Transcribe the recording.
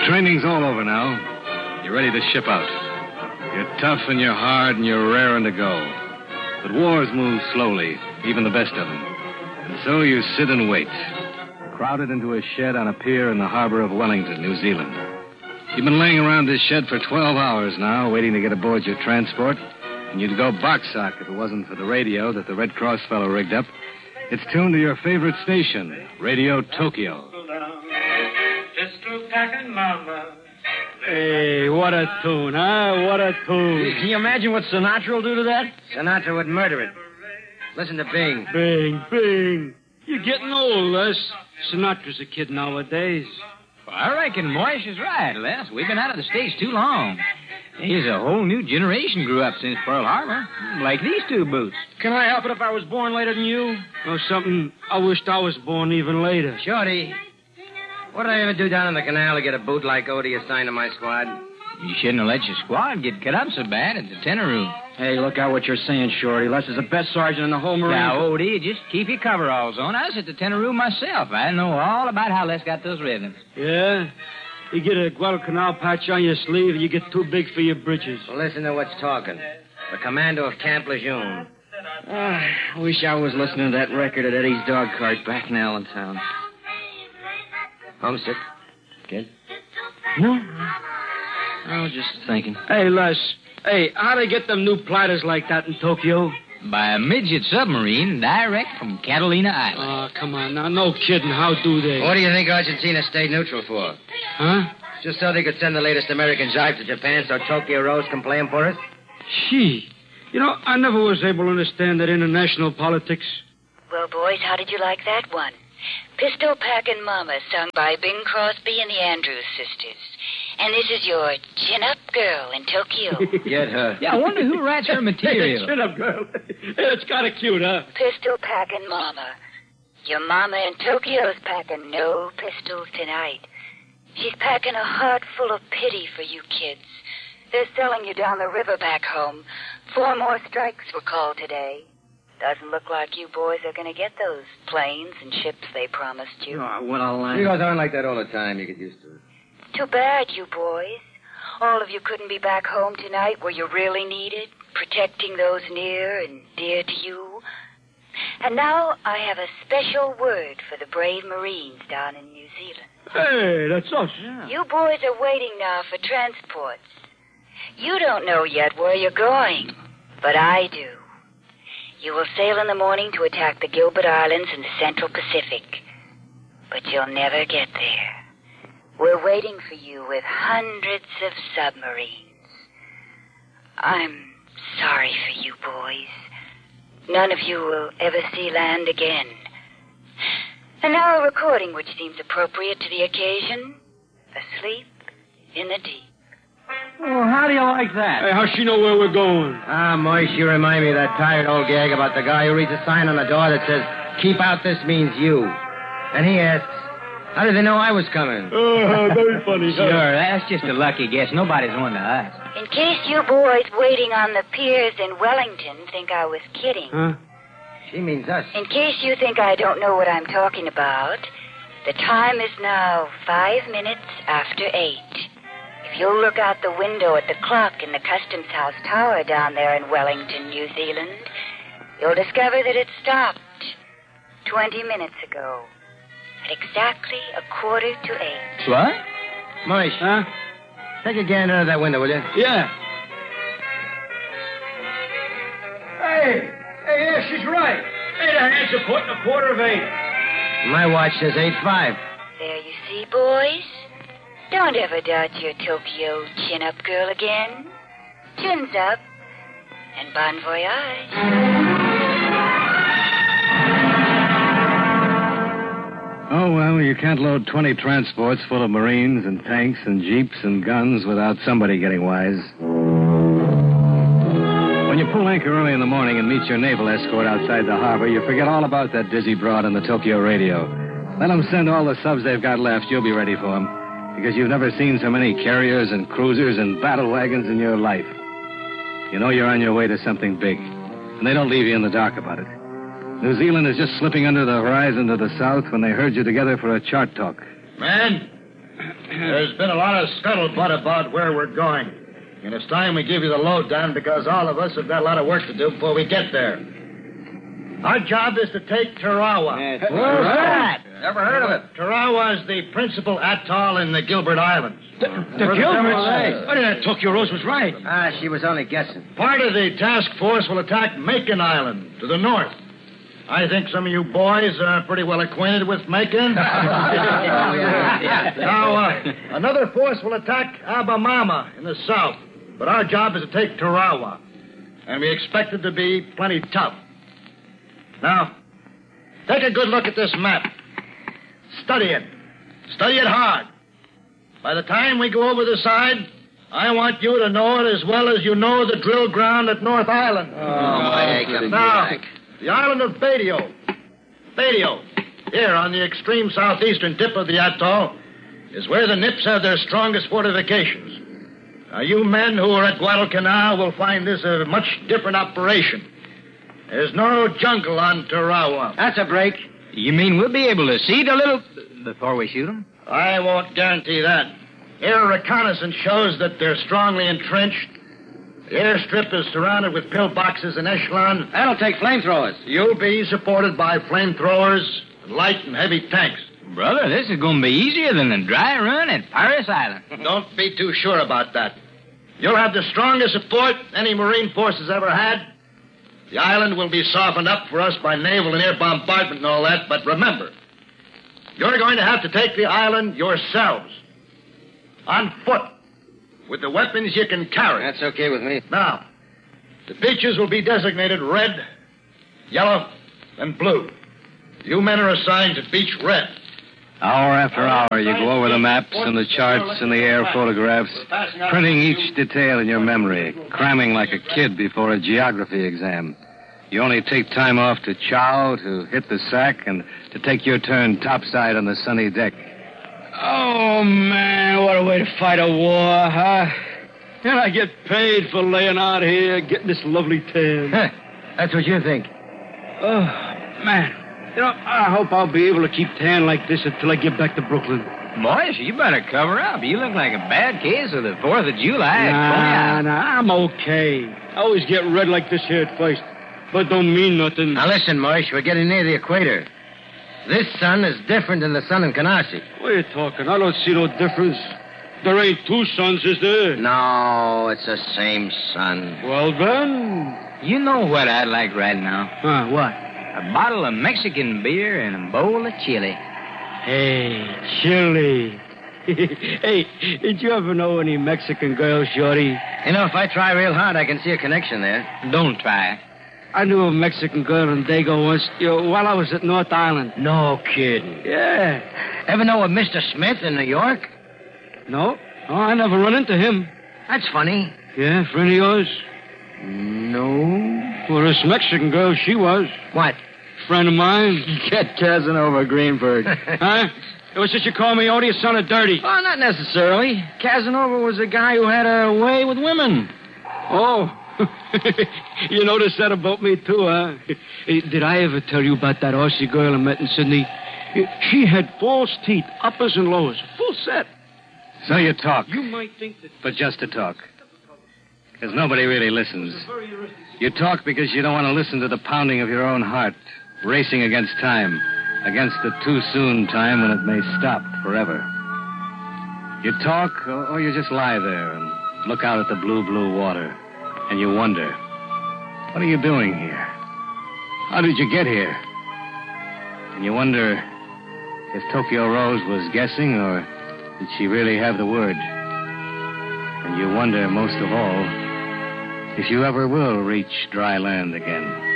training's all over now. You're ready to ship out. You're tough and you're hard and you're raring to go. But wars move slowly, even the best of them. And so you sit and wait, crowded into a shed on a pier in the harbor of Wellington, New Zealand. You've been laying around this shed for 12 hours now, waiting to get aboard your transport. And you'd go box-sock if it wasn't for the radio that the Red Cross fellow rigged up. It's tuned to your favorite station, Radio Tokyo. Pistol packing mama. Hey, what a tune, huh? What a tune. Can you imagine what Sinatra will do to that? Sinatra would murder it. Listen to Bing. Bing, Bing. You're getting old, Les. Sinatra's a kid nowadays. Well, I reckon Moish is right, Les. We've been out of the States too long. There's a whole new generation grew up since Pearl Harbor. Like these two boots. Can I help it if I was born later than you? Or something, I wished I was born even later. Shorty, what did I ever do down in the canal to get a boot like Odie assigned to my squad? You shouldn't have let your squad get cut up so bad at the tenor room. Hey, look out what you're saying, Shorty. Les is the best sergeant in the whole Marine. Now, Odie, just keep your coveralls on. I was at the tenor room myself. I know all about how Les got those ribbons. Yeah? You get a Guadalcanal patch on your sleeve and you get too big for your britches. Well, listen to what's talking. The commando of Camp Lejeune. I wish I was listening to that record at Eddie's dog cart back in Allentown. Homesick, kid? No. I was just thinking. Hey, Les. Hey, how they get them new platters like that in Tokyo? By a midget submarine direct from Catalina Island. Oh, come on now. No kidding. How do they? What do you think Argentina stayed neutral for? Huh? Just so they could send the latest American jive to Japan so Tokyo Rose can play 'em for us? Gee. You know, I never was able to understand that international politics. Well, boys, how did you like that one? Pistol Packin' Mama, sung by Bing Crosby and the Andrews Sisters. And this is your chin-up girl in Tokyo. Get her. Yeah, I wonder who writes her material. Shut up, girl. It's kind of cute, huh? Pistol Packin' Mama. Your mama in Tokyo's packing no pistols tonight. She's packing a heart full of pity for you kids. They're selling you down the river back home. 4 more strikes were called today. Doesn't look like you boys are going to get those planes and ships they promised you. Oh, what a line. She goes on like that all the time. You get used to it. Too bad, you boys. All of you couldn't be back home tonight where you're really needed, protecting those near and dear to you. And now I have a special word for the brave Marines down in New Zealand. Hey, that's us. Yeah. You boys are waiting now for transports. You don't know yet where you're going, but I do. You will sail in the morning to attack the Gilbert Islands in the Central Pacific. But you'll never get there. We're waiting for you with hundreds of submarines. I'm sorry for you boys. None of you will ever see land again. And now a recording which seems appropriate to the occasion. Asleep in the Deep. Well, how do you like that? Hey, how's she know where we're going? Ah, Moish, you remind me of that tired old gag about the guy who reads a sign on the door that says, "Keep out, this means you." And he asks, how did they know I was coming? Oh, very funny. Sure, that's just a lucky guess. Nobody's one to us. In case you boys waiting on the piers in Wellington think I was kidding. Huh? She means us. In case you think I don't know what I'm talking about, the time is now 5 minutes after 8. If you'll look out the window at the clock in the Customs House Tower down there in Wellington, New Zealand, you'll discover that it stopped 20 minutes ago at exactly 7:45. What? Moish, Huh? take a gander out of that window, will you? Yeah. Hey, yeah, she's right. Hey, the hands are putting 7:45. My watch says 8:05. There you see, boys. Don't ever doubt your Tokyo chin-up girl again. Chins up, and bon voyage. Oh, well, you can't load 20 transports full of Marines and tanks and jeeps and guns without somebody getting wise. When you pull anchor early in the morning and meet your naval escort outside the harbor, you forget all about that dizzy broad on the Tokyo radio. Let them send all the subs they've got left. You'll be ready for them. Because you've never seen so many carriers and cruisers and battle wagons in your life. You know you're on your way to something big. And they don't leave you in the dark about it. New Zealand is just slipping under the horizon to the south when they herd you together for a chart talk. Man, There's been a lot of scuttlebutt about where we're going. And it's time we give you the lowdown because all of us have got a lot of work to do before we get there. Our job is to take Tarawa. Where's that? Never heard of it. Tarawa is the principal atoll in the Gilbert Islands. The Gilberts? What did I took you, Rose was right. She was only guessing. Part of the task force will attack Macon Island to the north. I think some of you boys are pretty well acquainted with Macon. Now, another force will attack Abamama in the south. But our job is to take Tarawa. And we expect it to be plenty tough. Now, take a good look at this map. Study it. Study it hard. By the time we go over the side, I want you to know it as well as you know the drill ground at North Island. Now, the island of Badio. Badio, here on the extreme southeastern tip of the atoll, is where the Nips have their strongest fortifications. Now, you men who are at Guadalcanal will find this a much different operation. There's no jungle on Tarawa. That's a break. You mean we'll be able to see the little... before we shoot them? I won't guarantee that. Air reconnaissance shows that they're strongly entrenched. The airstrip is surrounded with pillboxes and echelons. That'll take flamethrowers. You'll be supported by flamethrowers, light and heavy tanks. Brother, this is going to be easier than the dry run at Paris Island. Don't be too sure about that. You'll have the strongest support any Marine force has ever had. The island will be softened up for us by naval and air bombardment and all that, but remember, you're going to have to take the island yourselves. On foot. With the weapons you can carry. That's okay with me. Now, the beaches will be designated red, yellow, and blue. You men are assigned to beach red. Hour after hour, you go over the maps and the charts and the air photographs, printing each detail in your memory, cramming like a kid before a geography exam. You only take time off to chow, to hit the sack, and to take your turn topside on the sunny deck. Oh, man, what a way to fight a war, huh? And I get paid for laying out here, getting this lovely tan. That's what you think. Oh, man. You know, I hope I'll be able to keep tan like this until I get back to Brooklyn. Boys, you better cover up. You look like a bad case of the 4th of July. Nah, I'm okay. I always get red like this here at first, but don't mean nothing. Now listen, Moish, we're getting near the equator. This sun is different than the sun in Canarsie. What are you talking? I don't see no difference. There ain't two suns, is there? No, it's the same sun. Well, then... You know what I'd like right now? Huh, what? A bottle of Mexican beer and a bowl of chili. Hey, chili. Hey, did you ever know any Mexican girls, Shorty? You know, if I try real hard, I can see a connection there. Don't try. I knew a Mexican girl in Dago once, while I was at North Island. No kidding. Yeah. Ever know a Mr. Smith in New York? No, I never run into him. That's funny. Yeah, friend of yours? No. Well, this Mexican girl, she was. What? Friend of mine. Get Casanova Greenberg. Huh? It was just you call me Odie, son of dirty. Oh, not necessarily. Casanova was a guy who had a way with women. Oh. You noticed that about me, too, huh? Hey, did I ever tell you about that Aussie girl I met in Sydney? She had false teeth, uppers and lowers, full set. So you talk. You might think that... But just to talk. Because nobody really listens. You talk because you don't want to listen to the pounding of your own heart, racing against time, against the too-soon time when it may stop forever. You talk, or you just lie there and look out at the blue, blue water. And you wonder, what are you doing here? How did you get here? And you wonder if Tokyo Rose was guessing or did she really have the word? And you wonder, most of all, if you ever will reach dry land again.